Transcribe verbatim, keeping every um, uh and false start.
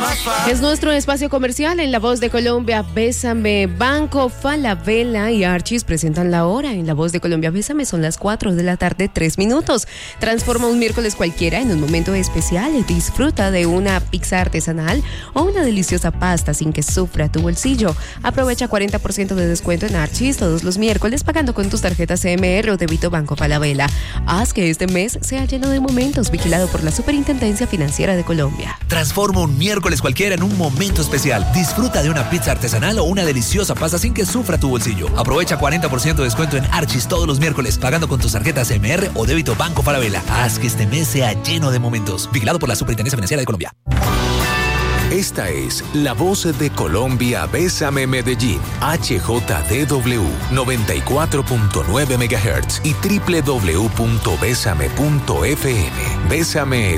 más fácil. Es nuestro espacio comercial en La Voz de Colombia. Bésame. Banco Falabella y Archis presentan la hora. En La Voz de Colombia, Bésame, son las cuatro de la tarde, tres minutos. Transforma un miércoles cualquiera en un momento especial. Disfruta de una pizza artesanal o una deliciosa pasta sin que sufra tu bolsillo. Aprovecha cuarenta por ciento de descuento en Archis todos los miércoles pagando con tus tarjetas C M R o débito Banco Falabella. Haz que este mes sea lleno de momentos. Vigilado por la Superintendencia Financiera de Colombia. Transforma un miércoles cualquiera en un momento especial. Disfruta de una pizza artesanal o una deliciosa pasta sin que sufra tu bolsillo. Aprovecha cuarenta por ciento de descuento en Archis todos los miércoles pagando con tus tarjetas C M R o débito Banco Falabella. Haz que este mes sea lleno de momentos. Vigilado por la Superintendencia Financiera de Colombia. Esta es La Voz de Colombia. Bésame Medellín, H J D W noventa y cuatro punto nueve megahertz y doble u doble u doble u punto bésame punto f m. Bésame